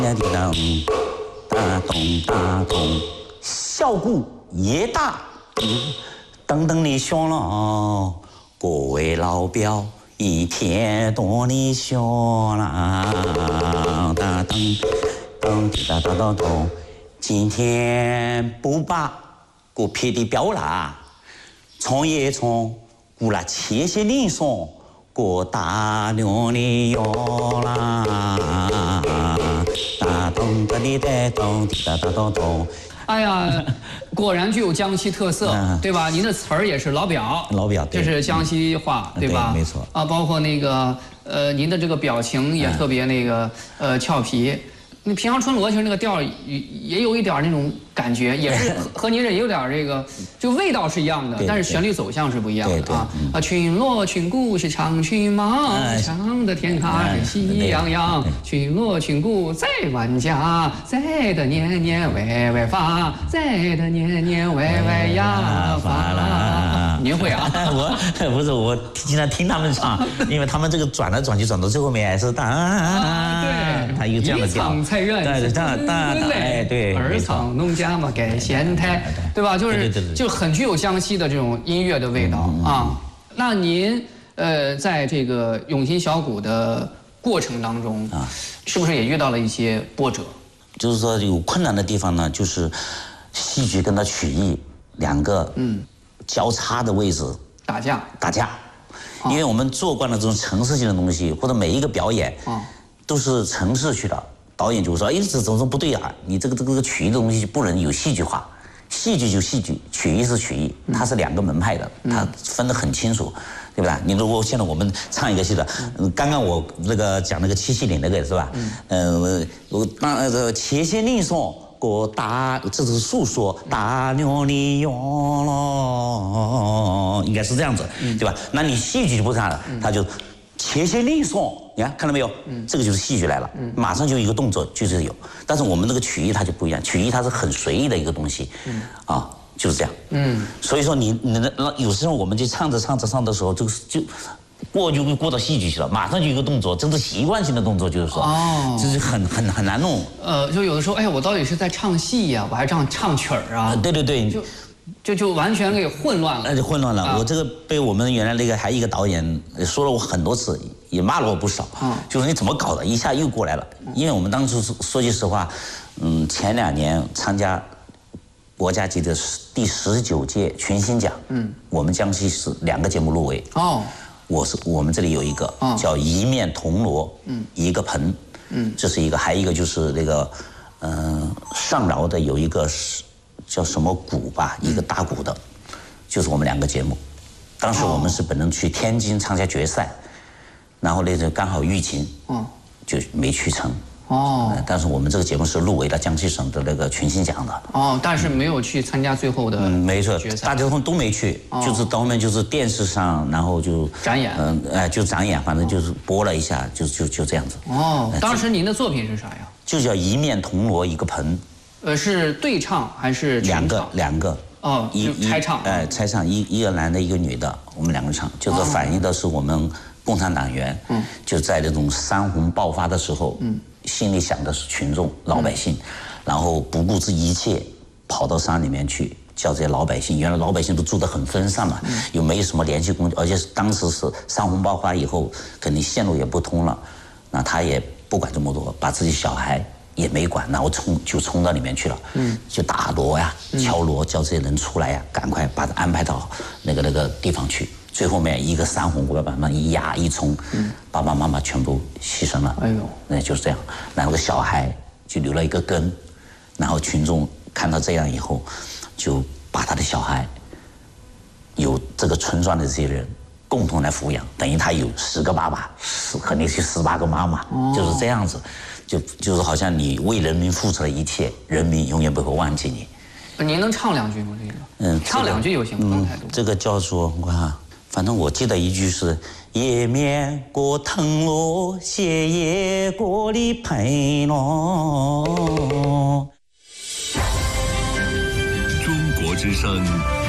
大咚大咚，效果也大。等等的响了，各位老表，一天多的响了，哒噔噔滴哒哒哒咚。今天不把我撇的表啦，创业创，我来切些零送，过大量的药啦，哒咚哒滴哒咚滴哒哒哒咚。 哎呀，果然具有江西特色，对吧？您的词儿也是老表，这是江西话，对吧？ 没错啊，包括那个您的这个表情也特别那个俏皮。那平阳春罗其实那个调儿也有一点那种感觉，也是和您这也有点这个，就味道是一样的，但是旋律走向是不一样的啊。群锣群鼓是唱群马，唱的天开喜洋洋。群锣群鼓在万家，在的年年歪歪发，在的年年歪歪呀发啦。您会啊？ 我不是，我经常听他们唱，因为他们这个转来转去转到最后面还是对，他有这样的调。 菜院对， 儿藏农家嘛改咸菜，对吧？就很具有江西的这种音乐的味道啊。那您在这个永新小鼓的过程当中啊，是不是也遇到了一些波折？ 就是说有困难的地方呢，就是戏剧跟它曲艺两个交叉的位置打架，因为我们做惯了这种程式性的东西，或者每一个表演都是程式去的。导演就说：“哎，这怎么说不对啊？你这个曲艺的东西不能有戏剧化，戏剧就戏剧，曲艺是曲艺，它是两个门派的，它分得很清楚，对吧？你如果现在我们唱一个戏的，刚刚我那个讲那个七夕岭那个是吧？我切些令送过大，这是诉说大牛的用了，应该是这样子，对吧？那你戏剧就不唱了，他就。”切些令送，你看到没有？这个就是戏剧来了，马上就一个动作就是有。但是我们那个曲艺它就不一样，曲艺它是很随意的一个东西，就是这样。所以说你有时候我们就唱着的时候，就过到戏剧去了，马上就一个动作，这是习惯性的动作，就是说，就是很难弄。 就有的时候，哎，我到底是在唱戏呀，我还唱曲儿啊？ 对。 就完全给混乱了， 那就混乱了。我这个被我们原来那个还一个导演说了我很多次，也骂了我不少。就是你怎么搞的，一下又过来了。因为我们当初说句实话，前2年参加国家级的第19届群星奖，我们江西是2个节目入围。我们这里有一个叫一面铜锣，一个盆，这是一个，还有一个就是那个上饶的有一个叫什么鼓吧，一个大鼓的，就是我们2个节目。当时我们是本能去天津参加决赛，然后那阵刚好疫情，就没去成。但是我们这个节目是入围了江西省的那个群星奖的。 但是没有去参加最后的没错， 决赛， 大家都没去，就是到后面就是电视上，然后就展演， 就展演，反正就是播了一下，就这样子。 当时您的作品是啥呀？ 就叫一面铜锣一个盆。 是对唱还是全唱？ 两个拆唱。 拆唱，一个男的，一个女的，我们2个唱，就是反映的是我们共产党员，就在那种山洪爆发的时候，心里想的是群众老百姓，然后不顾这一切跑到山里面去，叫这些老百姓，原来老百姓都住得很分散嘛，又没有什么联系工具，而且当时是山洪爆发以后，肯定线路也不通了，那他也不管这么多，把自己小孩也没管，然后冲到里面去了，就打锣呀、敲锣，叫这些人出来呀，赶快把他安排到那个地方去。最后面一个山洪过来，把他们一压一冲，爸爸妈妈全部牺牲了。那就是这样。然后小孩就留了一个根，然后群众看到这样以后，就把他的小孩由这个村庄的这些人共同来抚养，等于他有10个爸爸，肯定是18个妈妈，就是这样子。就是好像你为人民付出了一切，人民永远不会忘记你。 您能唱2句吗？这个，唱2句就行，不用太多。 这个叫做我看，反正我记得一句是“也面过藤萝，斜也过的盆咯”。 中国之声